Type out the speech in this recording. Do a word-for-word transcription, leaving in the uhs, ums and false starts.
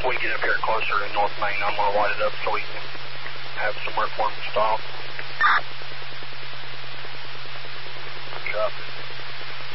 we get up here closer to North Main, I'm going to light it up so we can have somewhere for him to stop.